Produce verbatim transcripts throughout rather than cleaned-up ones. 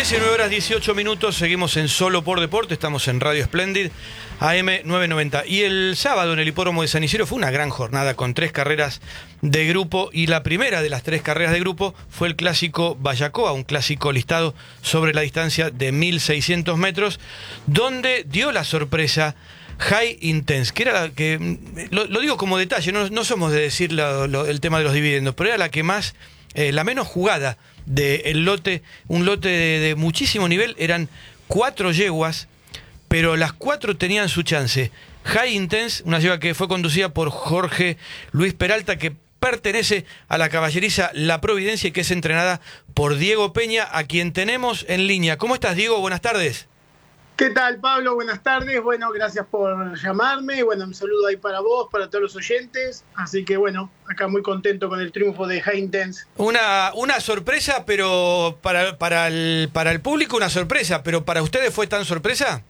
diecinueve horas dieciocho minutos, seguimos en Solo por Deporte, estamos en Radio Splendid, A M novecientos noventa. Y el sábado en el hipódromo de San Isidro fue una gran jornada con tres carreras de grupo, y la primera de las tres carreras de grupo fue el clásico Bayacoa, un clásico listado sobre la distancia de mil seiscientos metros, donde dio la sorpresa High Intense, que era la que, lo, lo digo como detalle, no, no somos de decir lo, lo, el tema de los dividendos, pero era la que más, eh, la menos jugada del lote, un lote de, de muchísimo nivel. Eran cuatro yeguas, pero las cuatro tenían su chance. High Intense, una yegua que fue conducida por Jorge Luis Peralta, que pertenece a la caballeriza La Providencia y que es entrenada por Diego Peña, a quien tenemos en línea. ¿Cómo estás, Diego? Buenas tardes. ¿Qué tal, Pablo? Buenas tardes. Bueno, gracias por llamarme. Bueno, un saludo ahí para vos, para todos los oyentes. Así que, bueno, acá muy contento con el triunfo de High Intense. Una, una sorpresa, pero para, para, el, para el público una sorpresa, pero ¿para ustedes fue tan sorpresa?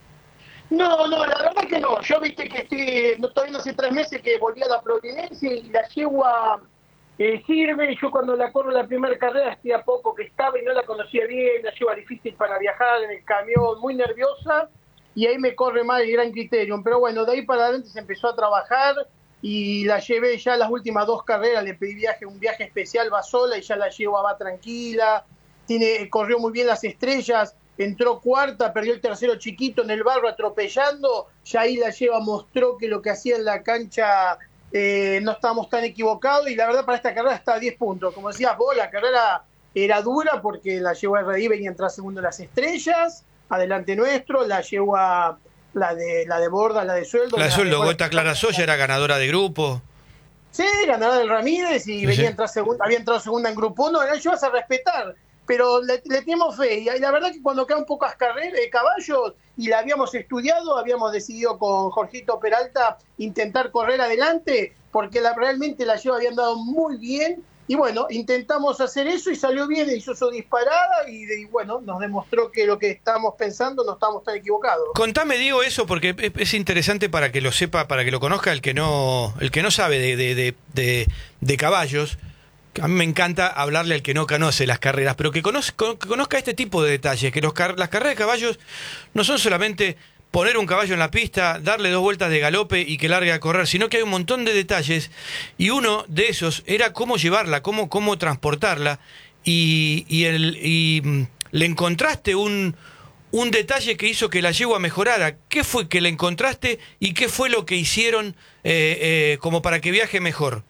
No, no, la verdad que no. Yo viste que estoy, no, todavía no hace tres meses que volví a La Providencia y la yegua eh, sirve. Yo cuando la corro la primera carrera hacía poco que estaba y no la conocía bien, la yegua difícil para viajar en el camión, muy nerviosa, y ahí me corre mal el Gran Criterium. Pero bueno, de ahí para adelante se empezó a trabajar y la llevé ya las últimas dos carreras, le pedí viaje, un viaje especial, va sola y ya la yegua va tranquila, tiene, corrió muy bien las estrellas. Entró cuarta, perdió el tercero chiquito en el barro atropellando, ya ahí la yegua mostró que lo que hacía en la cancha eh, no estábamos tan equivocados, y la verdad para esta carrera está a diez puntos. Como decías vos, la carrera era dura porque la yegua R D I venía a entrar segundo en las estrellas, adelante nuestro, la yegua, la de la de Borda, la de Sueldo. La de Sueldo, Gota Clara Soya era ganadora de grupo. Sí, ganadora del Ramírez y sí, venía sí. a entrar segunda, había entrado segunda en grupo uno, la yegua a respetar. Pero le, le tenemos fe, y la verdad que cuando quedan pocas carreras de caballos y la habíamos estudiado, habíamos decidido con Jorgito Peralta intentar correr adelante, porque la, realmente la yegua había andado muy bien, y bueno, intentamos hacer eso y salió bien, hizo su disparada y, y bueno, nos demostró que lo que estábamos pensando no estábamos tan equivocados. Contame, Diego, eso, porque es, es interesante para que lo sepa, para que lo conozca el que no, el que no sabe de, de, de, de, de caballos. A mí me encanta hablarle al que no conoce las carreras, pero que conozca, que conozca este tipo de detalles, que los, las carreras de caballos no son solamente poner un caballo en la pista, darle dos vueltas de galope y que largue a correr, sino que hay un montón de detalles, y uno de esos era cómo llevarla, cómo, cómo transportarla, y, y, el, y le encontraste un, un detalle que hizo que la yegua mejorara. ¿Qué fue que le encontraste y qué fue lo que hicieron eh, eh, como para que viaje mejor?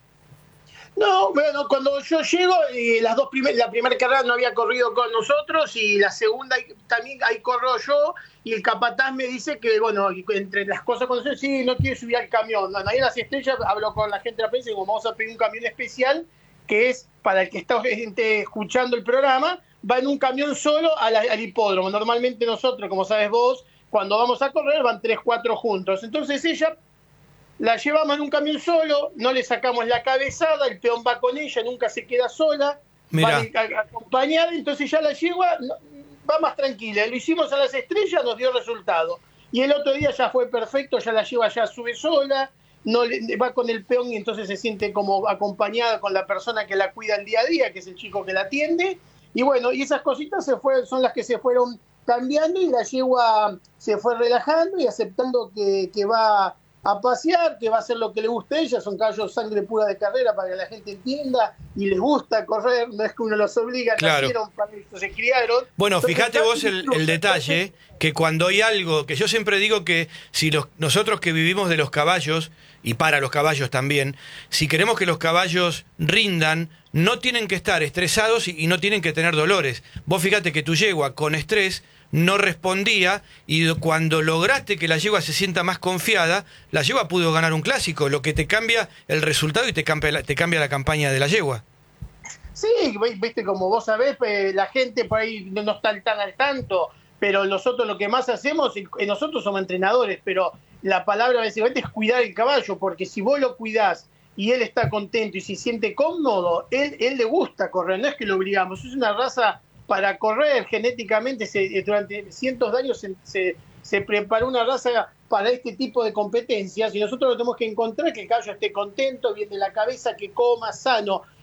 No, bueno, cuando yo llego, eh, las dos primer, la primera carrera no había corrido con nosotros, y la segunda también ahí corro yo, y el capataz me dice que, bueno, entre las cosas cuando yo, sí, no quiero subir al camión. No, ahí en las estrellas hablo con la gente de la prensa y digo, vamos a pedir un camión especial, que es para el que está gente escuchando el programa, va en un camión solo a la, al hipódromo. Normalmente nosotros, como sabes vos, cuando vamos a correr van tres, cuatro juntos. Entonces ella... la llevamos en un camión solo, no le sacamos la cabezada, el peón va con ella, nunca se queda sola, Mirá. va acompañada, entonces ya la yegua va más tranquila. Lo hicimos a las estrellas, nos dio resultado. Y el otro día ya fue perfecto, ya la yegua ya sube sola, no le, va con el peón y entonces se siente como acompañada con la persona que la cuida el día a día, que es el chico que la atiende. Y bueno, y esas cositas se fue, son las que se fueron cambiando, y la yegua se fue relajando y aceptando que, que va a pasear, que va a hacer lo que le guste a ella. Son caballos sangre pura de carrera, para que la gente entienda, y les gusta correr, no es que uno los obliga, claro. nacieron para eso, se criaron. Bueno, entonces, fíjate vos el, el detalle, que cuando hay algo, que yo siempre digo que si los, nosotros que vivimos de los caballos, y para los caballos también, si queremos que los caballos rindan, no tienen que estar estresados y, y no tienen que tener dolores. Vos fíjate que tu yegua con estrés no respondía, y cuando lograste que la yegua se sienta más confiada, la yegua pudo ganar un clásico, lo que te cambia el resultado y te cambia la, te cambia la campaña de la yegua. Sí, viste, como vos sabés, la gente por ahí no está tan al tanto, pero nosotros lo que más hacemos, nosotros somos entrenadores, pero la palabra básicamente es cuidar el caballo, porque si vos lo cuidás y él está contento y se siente cómodo, él, él le gusta correr, no es que lo obligamos, es una raza para correr. Genéticamente se, durante cientos de años se, se, se preparó una raza para este tipo de competencias, y nosotros lo tenemos que encontrar, que el caballo esté contento, bien de la cabeza, que coma sano.